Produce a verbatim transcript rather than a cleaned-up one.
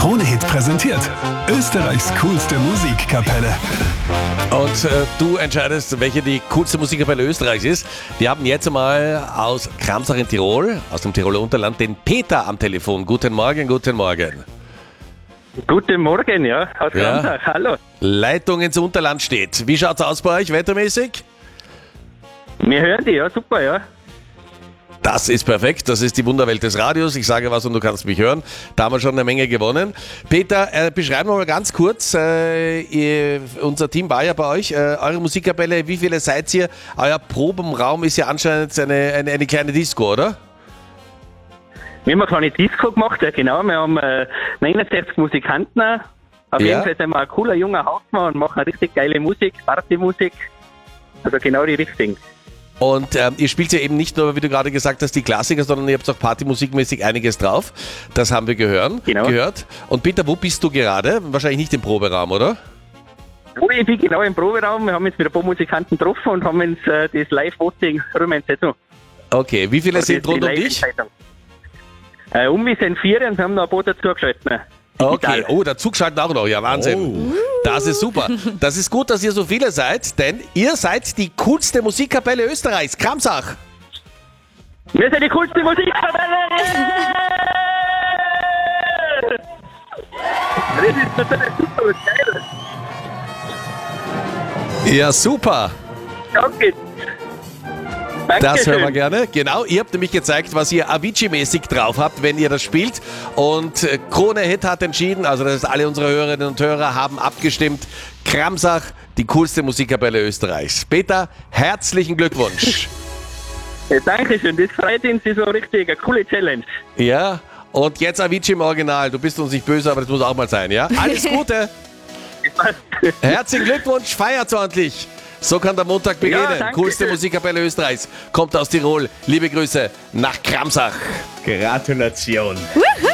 Krone-Hit präsentiert Österreichs coolste Musikkapelle. Und äh, du entscheidest, welche die coolste Musikkapelle Österreichs ist. Wir haben jetzt einmal aus Kramsach in Tirol, aus dem Tiroler Unterland, den Peter am Telefon. Guten Morgen, guten Morgen. Guten Morgen, ja, aus Ja. Kramsach, hallo. Leitung ins Unterland steht. Wie schaut's aus bei euch wettermäßig? Wir hören dich, ja, super, ja. Das ist perfekt, das ist die Wunderwelt des Radios. Ich sage was und du kannst mich hören. Da haben wir schon eine Menge gewonnen. Peter, äh, beschreiben wir mal ganz kurz, äh, ihr, unser Team war ja bei euch, äh, eure Musikkapelle, wie viele seid ihr? Euer Probenraum ist ja anscheinend eine, eine, eine kleine Disco, oder? Wir haben eine kleine Disco gemacht, ja genau. Wir haben äh, neunundsechzig Musikanten. Auf Ja. jeden Fall sind wir ein cooler junger Hauptmann und machen richtig geile Musik, Partymusik. Also genau die Richtung. Und ähm, ihr spielt ja eben nicht nur, wie du gerade gesagt hast, die Klassiker, sondern ihr habt auch partymusikmäßig einiges drauf. Das haben wir gehört. Genau. gehört. Und Peter, wo bist du gerade? Wahrscheinlich nicht im Proberaum, oder? Oh, ich bin genau im Proberaum. Wir haben jetzt mit ein paar Musikanten getroffen und haben uns äh, das Live-Voting rüber. Okay, wie viele sind rund um dich? Äh, um mich sind vier und wir haben noch ein paar dazu geschaltet. Okay, oh, dazu geschaltet auch noch, ja Wahnsinn. Das ist super. Das ist gut, dass ihr so viele seid, denn ihr seid die coolste Musikkapelle Österreichs, Kramsach. Wir sind die coolste Musikkapelle! Das ist total super und geil. Ja, super. Danke. Das hören wir Dankeschön. gerne. Genau, ihr habt nämlich gezeigt, was ihr Avicii-mäßig drauf habt, wenn ihr das spielt. Und äh, Krone-Hit hat entschieden, also das heißt, alle unsere Hörerinnen und Hörer haben abgestimmt. Kramsach, die coolste Musikkapelle Österreichs. Peter, herzlichen Glückwunsch. Ja, Dankeschön, das freut uns, das war richtig eine coole Challenge. Ja, und jetzt Avicii im Original. Du bist uns nicht böse, aber das muss auch mal sein, ja? Alles Gute. Herzlichen Glückwunsch, feiert's ordentlich. So kann der Montag beginnen. Ja, danke Coolste schön. Musikkapelle Österreichs. Kommt aus Tirol. Liebe Grüße nach Kramsach. Gratulation. Wuhu!